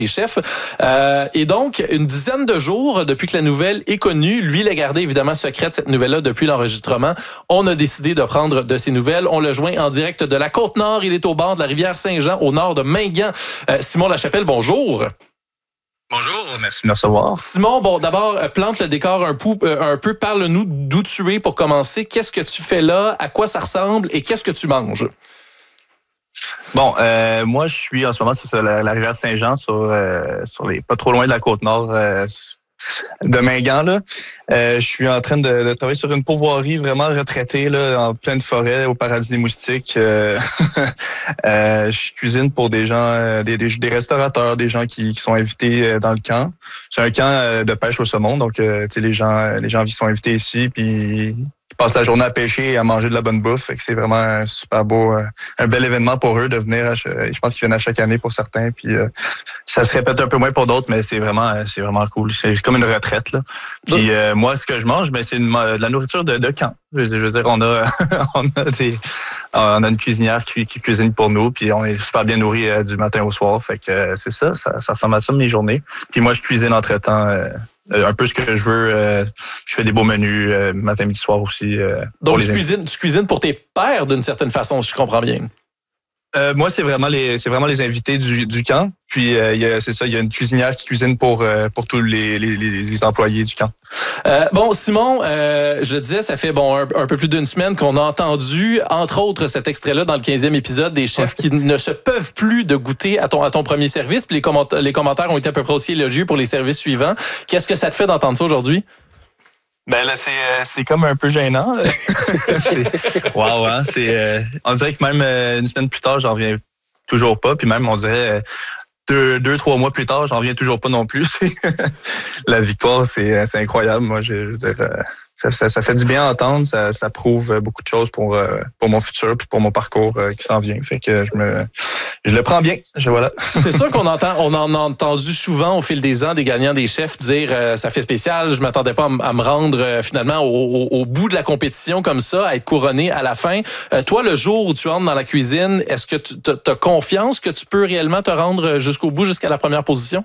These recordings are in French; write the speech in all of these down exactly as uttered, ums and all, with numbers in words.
les chefs. Euh, et donc, une dizaine de jours depuis que la nouvelle est connue, lui l'a gardé évidemment secrète, cette nouvelle-là, depuis l'enregistrement. On a décidé de prendre de ses nouvelles. On le joint en direct de la Côte-Nord. Il est au bord de la rivière Saint-Jean, au nord de Mingan. Euh, Simon Lachapelle, bonjour. Bonjour, merci de me recevoir. Simon, bon, d'abord, plante le décor un peu, un peu. Parle-nous d'où tu es pour commencer. Qu'est-ce que tu fais là? À quoi ça ressemble? Et qu'est-ce que tu manges? Bon, euh, moi, je suis en ce moment sur la, la rivière Saint-Jean, sur, euh, sur les pas trop loin de la Côte-Nord euh, de Mingan. Là. Euh, je suis en train de, de travailler sur une pourvoirie vraiment retraitée, là, en pleine forêt, au paradis des moustiques. Euh, euh, je cuisine pour des gens, des, des, des restaurateurs, des gens qui, qui sont invités dans le camp. C'est un camp de pêche au saumon, donc euh, tu sais, les gens, les gens qui sont invités ici, puis ils passent la journée à pêcher et à manger de la bonne bouffe. Fait que c'est vraiment un super beau, un bel événement pour eux de venir. À, je pense qu'ils viennent à chaque année pour certains. Puis euh, ça se répète un peu moins pour d'autres, mais c'est vraiment, c'est vraiment cool. C'est comme une retraite là. Puis euh, moi, ce que je mange, ben c'est une, de la nourriture de, de camp. Je, je veux dire, on a, on a des, on a une cuisinière qui, qui cuisine pour nous. Puis on est super bien nourris euh, du matin au soir. Fait que euh, c'est ça, ça, ça ressemble à ça mes journées. Puis moi, je cuisine entre-temps. Euh, un peu ce que je veux. Euh, je fais des beaux menus euh, matin, midi, soir aussi. Euh, Donc, tu cuisines, tu cuisines pour tes pairs d'une certaine façon, si je comprends bien. Euh, moi, c'est vraiment les c'est vraiment les invités du, du camp. Puis, euh, y a, c'est ça, il y a une cuisinière qui cuisine pour, euh, pour tous les, les, les employés du camp. Euh, bon, Simon, euh, je le disais, ça fait bon un, un peu plus d'une semaine qu'on a entendu, entre autres, cet extrait-là dans le quinzième épisode, des chefs qui ne se peuvent plus de goûter à ton, à ton premier service. Puis les, commenta- les commentaires ont été à peu près aussi élogieux pour les services suivants. Qu'est-ce que ça te fait d'entendre ça aujourd'hui? Ben là, c'est, c'est comme un peu gênant. c'est, wow, hein, c'est, euh, on dirait que même euh, une semaine plus tard, j'en reviens toujours pas. Puis même, on dirait euh, deux, deux, trois mois plus tard, j'en reviens toujours pas non plus. La victoire, c'est, c'est incroyable. Moi, je, je veux dire, euh, ça, ça, ça fait du bien à entendre. Ça, ça prouve beaucoup de choses pour, euh, pour mon futur puis pour mon parcours euh, qui s'en vient. Fait que je me... Je le prends bien, je voilà. C'est sûr qu'on entend, on en a entendu souvent au fil des ans des gagnants des chefs dire euh, ça fait spécial, je m'attendais pas à, m- à me rendre euh, finalement au, au, au bout de la compétition comme ça, à être couronné à la fin. Euh, toi, le jour où tu entres dans la cuisine, est-ce que tu as confiance que tu peux réellement te rendre jusqu'au bout, jusqu'à la première position?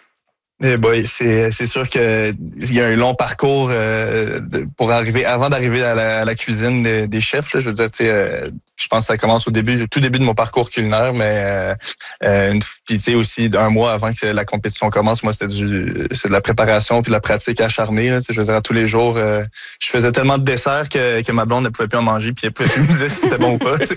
Eh boy, c'est c'est sûr que il y a un long parcours euh, de, pour arriver avant d'arriver à la, à la cuisine des, des chefs. Là, je veux dire, tu sais, euh, je pense que ça commence au début, tout début de mon parcours culinaire, mais euh, euh, puis tu sais aussi un mois avant que la compétition commence, moi c'était du c'est de la préparation puis de la pratique acharnée. Là, tu sais, je veux dire, à tous les jours, euh, je faisais tellement de desserts que que ma blonde ne pouvait plus en manger puis elle pouvait plus me dire si c'était bon ou pas. Tu sais.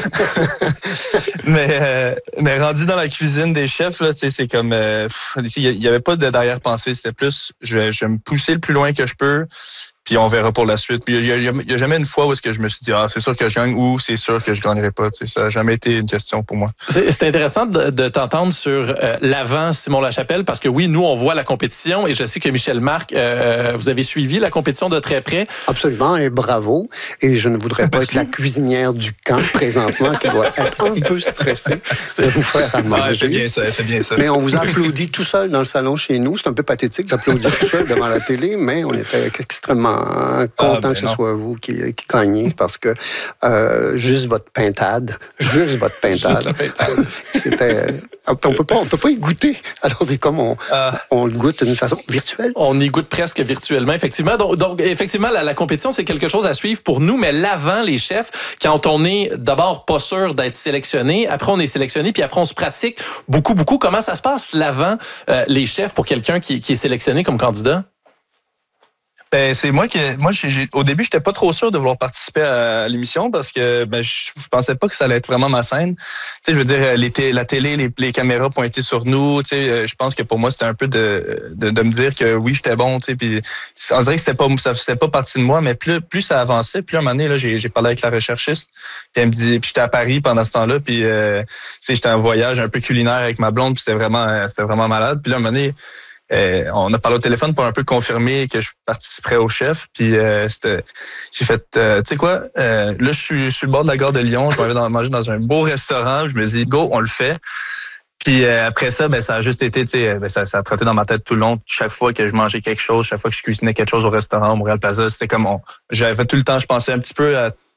mais euh, mais rendu dans la cuisine des chefs là, tu sais, c'est comme euh, il y avait pas de derrière-pensée, c'était plus je vais, je vais me pousser le plus loin que je peux, puis on verra pour la suite. Puis il y a, y a, y a jamais une fois où est-ce que je me suis dit ah c'est sûr que je gagne ou c'est sûr que je gagnerai pas. Tu sais, ça n'a jamais été une question pour moi. C'est, c'est intéressant de, de t'entendre sur euh, l'avant Simon Lachapelle parce que oui, nous on voit la compétition et je sais que Michel Marc, euh, vous avez suivi la compétition de très près. Absolument et bravo. Et je ne voudrais pas être la cuisinière du camp présentement qui doit être un peu stressée de vous faire à manger. Ouais, c'est bien ça, c'est bien ça. Mais on vous a applaudi tout seul dans le salon chez nous. C'est un peu pathétique d'applaudir tout seul devant la télé, mais on était extrêmement content ah, ben que ce non. soit vous qui, qui gagnez parce que euh, juste votre pintade, juste votre pintade, juste la pintade. C'était... On peut pas, on peut pas y goûter. Alors c'est comme on, ah. on le goûte d'une façon virtuelle. On y goûte presque virtuellement, effectivement. Donc, donc effectivement, la, la compétition c'est quelque chose à suivre pour nous, mais l'avant les chefs, quand on est d'abord pas sûr d'être sélectionné, après on est sélectionné, puis après on se pratique beaucoup, beaucoup. Comment ça se passe l'avant euh, les chefs pour quelqu'un qui, qui est sélectionné comme candidat? Ben, c'est moi qui, moi, j'ai, j'ai, au début, j'étais pas trop sûr de vouloir participer à, à l'émission parce que, ben, je, je pensais pas que ça allait être vraiment ma scène. Tu sais, je veux dire, les t- la télé, les, les caméras pointaient sur nous. Tu sais, je pense que pour moi, c'était un peu de, de, de me dire que oui, j'étais bon. Tu sais, puis on dirait que c'était pas, ça faisait pas partie de moi, mais plus, plus ça avançait, plus à un moment donné, là, j'ai, j'ai parlé avec la recherchiste. Puis elle me dit, puis j'étais à Paris pendant ce temps-là, puis euh, tu sais, j'étais en voyage un peu culinaire avec ma blonde, puis c'était vraiment, c'était vraiment malade. Puis là, à un moment donné. Euh, on a parlé au téléphone pour un peu confirmer que je participerais au chef. Puis euh, c'était, j'ai fait, euh, tu sais quoi, euh, là je suis sur le bord de la gare de Lyon, je m'en vais dans, manger dans un beau restaurant. Je me dis go, on le fait. Puis euh, après ça, ben ça a juste été, tu sais, ben, ça, ça a trotté dans ma tête tout le long. Chaque fois que je mangeais quelque chose, chaque fois que je cuisinais quelque chose au restaurant au Montréal Plaza, c'était comme on, j'avais tout le temps, je pensais un petit peu à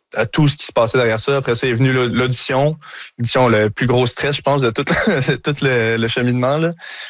à tout ce qui se passait derrière ça. Après ça est venu l'audition. L'audition, le plus gros stress, je pense, de tout, tout le, le cheminement. Là.